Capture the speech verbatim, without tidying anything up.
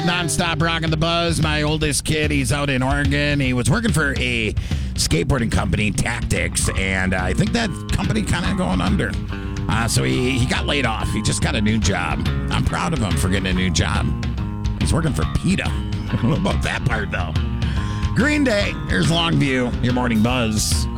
with Nonstop Rockin' the Buzz. My oldest kid, he's out in Oregon. He was working for a skateboarding company, Tactics, and uh, I think that company kind of going under. Uh, so he, he got laid off. He just got a new job. I'm proud of him for getting a new job. He's working for PETA. What about that part, though? Green Day, here's Longview, your morning buzz.